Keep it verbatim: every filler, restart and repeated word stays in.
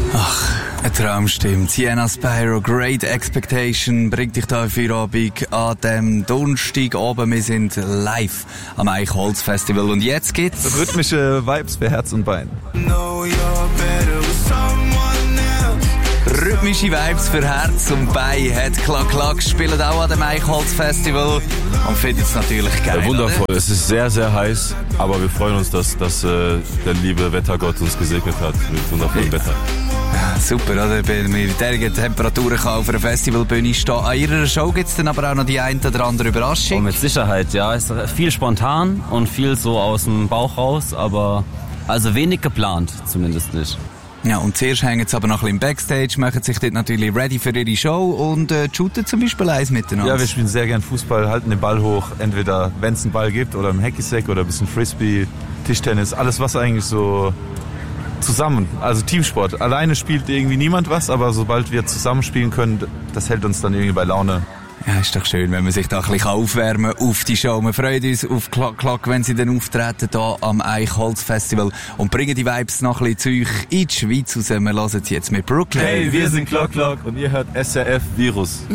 Ach, ein Traum stimmt. Sienna Spyro, Great Expectation, bringt dich da für Abend an dem Donnerstag oben. Wir sind live am Eichholz Festival und jetzt geht's rhythmische Vibes für Herz und Bein. Rhythmische Vibes für Herz und Bein hat Klack Klack, spielen auch an dem Eichholz Festival und finden es natürlich geil. Ja, wundervoll, oder? Es ist sehr, sehr heiß, aber wir freuen uns, dass, dass äh, der liebe Wettergott uns gesegnet hat mit wundervollem Wetter. Ja, super, oder? Bei dieser Temperaturen kann auf einer Festivalbühne stehen. An Ihrer Show gibt es dann aber auch noch die ein oder andere Überraschung. Oh, mit Sicherheit, ja. Es ist viel spontan und viel so aus dem Bauch raus, aber also wenig geplant, zumindest nicht. Ja, und zuerst hängen sie aber noch ein bisschen im Backstage, machen sich dort natürlich ready für ihre Show und äh, shooten zum Beispiel eins miteinander. Ja, wir spielen sehr gern Fußball, halten den Ball hoch, entweder wenn es einen Ball gibt oder im Hacky-Sack oder ein bisschen Frisbee, Tischtennis, alles was eigentlich so zusammen, also Teamsport. Alleine spielt irgendwie niemand was, aber sobald wir zusammen spielen können, das hält uns dann irgendwie bei Laune. Ja, ist doch schön, wenn man sich da ein bisschen aufwärmen kann auf die Show. Wir freuen uns auf Klack Klack, wenn sie dann auftreten hier am Eichholz Festival und bringen die Vibes noch ein bisschen zu euch in die Schweiz raus. Wir hören sie jetzt mit Brooklyn. Hey, wir sind Klack Klack und ihr hört S R F Virus.